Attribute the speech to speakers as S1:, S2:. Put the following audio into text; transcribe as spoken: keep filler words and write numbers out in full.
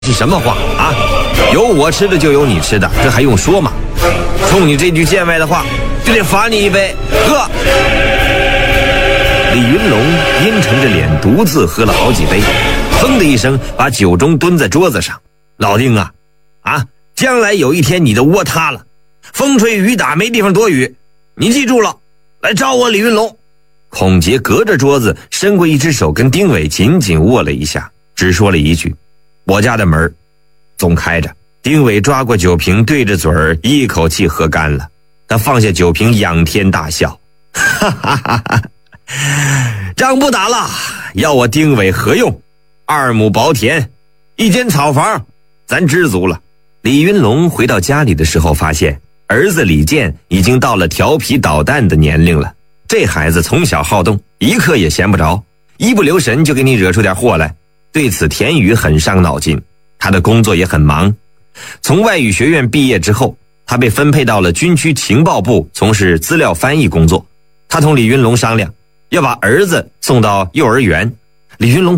S1: 是什么话啊？有我吃的就有你吃的，这还用说吗？冲你这句见外的话，就得罚你一杯，喝。李云龙阴沉着脸独自喝了好几杯，砰的一声把酒盅蹲在桌子上。老丁啊，啊，将来有一天你的窝塌了，风吹雨打没地方躲雨，你记住了，来找我李云龙。孔杰隔着桌子伸过一只手，跟丁伟紧紧握了一下，只说了一句：我家的门总开着。丁伟抓过酒瓶，对着嘴儿一口气喝干了。他放下酒瓶，仰天大笑，哈哈哈哈！仗不打了，要我丁伟何用？二亩薄田，一间草房，咱知足了。李云龙回到家里的时候，发现儿子李健已经到了调皮捣蛋的年龄了。这孩子从小好动，一刻也闲不着，一不留神就给你惹出点祸来。对此田宇很伤脑筋，他的工作也很忙。从外语学院毕业之后，他被分配到了军区情报部从事资料翻译工作。他同李云龙商量，要把儿子送到幼儿园。李云龙